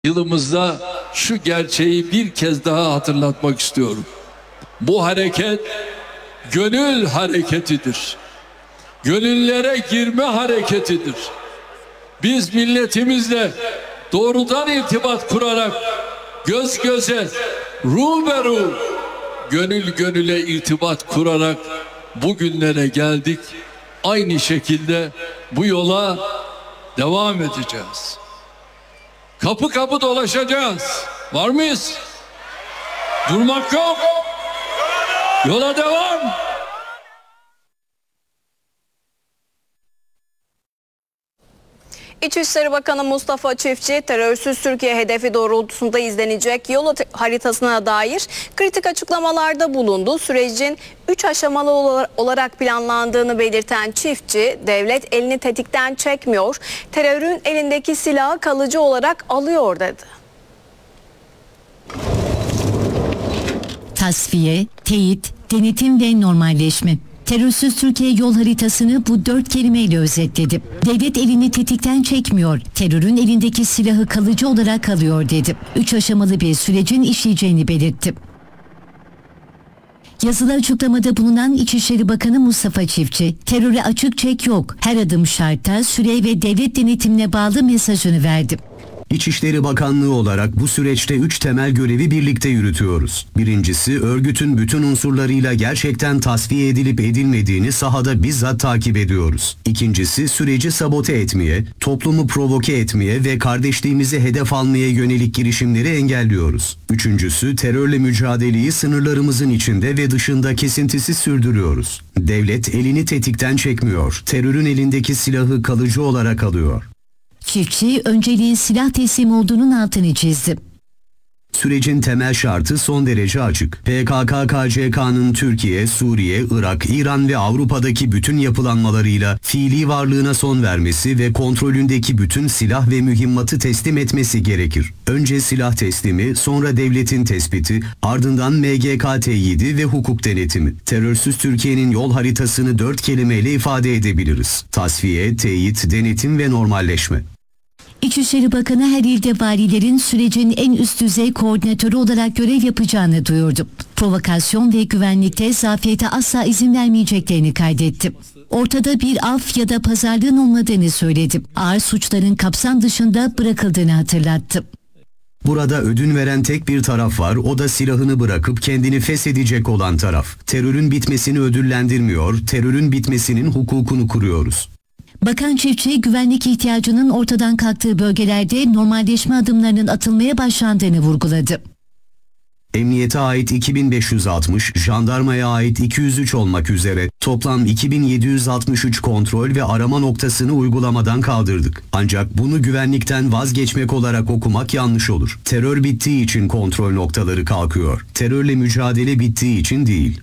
Yılımızda şu gerçeği bir kez daha hatırlatmak istiyorum. Bu hareket gönül hareketidir. Gönüllere girme hareketidir. Biz milletimizle doğrudan irtibat kurarak göz göze, ruh be ruh, gönül gönüle irtibat kurarak bugünlere geldik. Aynı şekilde bu yola devam edeceğiz. Kapı kapı dolaşacağız. Var mıyız? Durmak yok. Yola devam. İçişleri Bakanı Mustafa Çiftçi, terörsüz Türkiye hedefi doğrultusunda izlenecek yol haritasına dair kritik açıklamalarda bulundu. Sürecin 3 aşamalı olarak planlandığını belirten Çiftçi, devlet elini tetikten çekmiyor, terörün elindeki silahı kalıcı olarak alıyor dedi. Tasfiye, teyit, denetim ve normalleşme. Terörsüz Türkiye yol haritasını bu 4 kelimeyle özetledi. Devlet elini tetikten çekmiyor, terörün elindeki silahı kalıcı olarak alıyor dedi. 3 aşamalı bir sürecin işleyeceğini belirtti. Yazılı açıklamada bulunan İçişleri Bakanı Mustafa Çiftçi, teröre açık çek yok, her adım şarta, süre ve devlet denetimine bağlı mesajını verdi. İçişleri Bakanlığı olarak bu süreçte 3 temel görevi birlikte yürütüyoruz. Birincisi, örgütün bütün unsurlarıyla gerçekten tasfiye edilip edilmediğini sahada bizzat takip ediyoruz. İkincisi, süreci sabote etmeye, toplumu provoke etmeye ve kardeşliğimizi hedef almaya yönelik girişimleri engelliyoruz. Üçüncüsü, terörle mücadeleyi sınırlarımızın içinde ve dışında kesintisiz sürdürüyoruz. Devlet elini tetikten çekmiyor, terörün elindeki silahı kalıcı olarak alıyor. Çiftçi, önceliğin silah teslim olduğunun altını çizdi. Sürecin temel şartı son derece açık. PKK-KCK'nın Türkiye, Suriye, Irak, İran ve Avrupa'daki bütün yapılanmalarıyla fiili varlığına son vermesi ve kontrolündeki bütün silah ve mühimmatı teslim etmesi gerekir. Önce silah teslimi, sonra devletin tespiti, ardından MGK teyidi ve hukuk denetimi. Terörsüz Türkiye'nin yol haritasını 4 kelimeyle ifade edebiliriz. Tasfiye, teyit, denetim ve normalleşme. İçişleri Bakanı her ilde valilerin sürecin en üst düzey koordinatörü olarak görev yapacağını duyurdu. Provokasyon ve güvenlikte zafiyete asla izin vermeyeceklerini kaydetti. Ortada bir af ya da pazarlığın olmadığını söyledi. Ağır suçların kapsam dışında bırakıldığını hatırlattı. Burada ödün veren tek bir taraf var, o da silahını bırakıp kendini feshedecek olan taraf. Terörün bitmesini ödüllendirmiyor, terörün bitmesinin hukukunu kuruyoruz. Bakan Çiftçi, güvenlik ihtiyacının ortadan kalktığı bölgelerde normalleşme adımlarının atılmaya başlandığını vurguladı. Emniyete ait 2560, jandarmaya ait 203 olmak üzere toplam 2763 kontrol ve arama noktasını uygulamadan kaldırdık. Ancak bunu güvenlikten vazgeçmek olarak okumak yanlış olur. Terör bittiği için kontrol noktaları kalkıyor. Terörle mücadele bittiği için değil.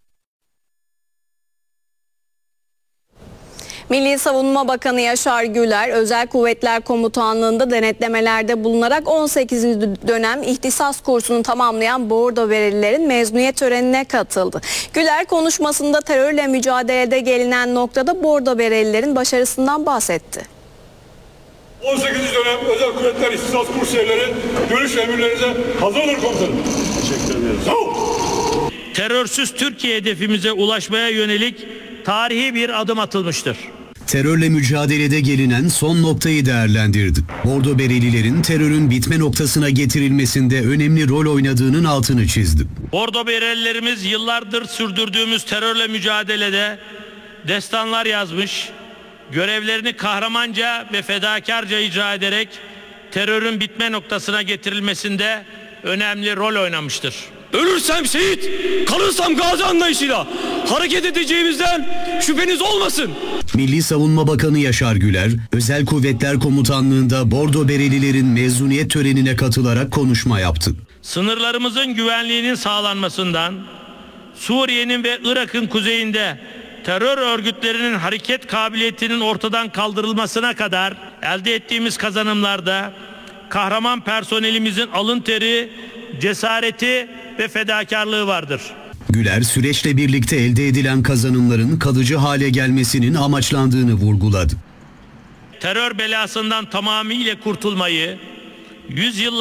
Milli Savunma Bakanı Yaşar Güler, Özel Kuvvetler Komutanlığı'nda denetlemelerde bulunarak 18. dönem ihtisas kursunu tamamlayan bordo berelilerin mezuniyet törenine katıldı. Güler konuşmasında terörle mücadelede gelinen noktada bordo berelilerin başarısından bahsetti. 18. dönem Özel Kuvvetler İhtisas Kursiyerleri görüş emirlerinize hazır olun komutanım. Teşekkür ederiz. Sağ olun. Terörsüz Türkiye hedefimize ulaşmaya yönelik tarihi bir adım atılmıştır. Terörle mücadelede gelinen son noktayı değerlendirdik. Bordo berelilerin terörün bitme noktasına getirilmesinde önemli rol oynadığının altını çizdik. Bordo berelilerimiz yıllardır sürdürdüğümüz terörle mücadelede destanlar yazmış, görevlerini kahramanca ve fedakarca icra ederek terörün bitme noktasına getirilmesinde önemli rol oynamıştır. Ölürsem şehit, kalırsam gazi anlayışıyla hareket edeceğimizden şüpheniz olmasın. Milli Savunma Bakanı Yaşar Güler, Özel Kuvvetler Komutanlığı'nda bordo berelilerin mezuniyet törenine katılarak konuşma yaptı. Sınırlarımızın güvenliğinin sağlanmasından, Suriye'nin ve Irak'ın kuzeyinde terör örgütlerinin hareket kabiliyetinin ortadan kaldırılmasına kadar elde ettiğimiz kazanımlarda kahraman personelimizin alın teri, cesareti ve fedakarlığı vardır. Güler, süreçle birlikte elde edilen kazanımların kalıcı hale gelmesinin amaçlandığını vurguladı. Terör belasından tamamıyla kurtulmayı, yüzyıllar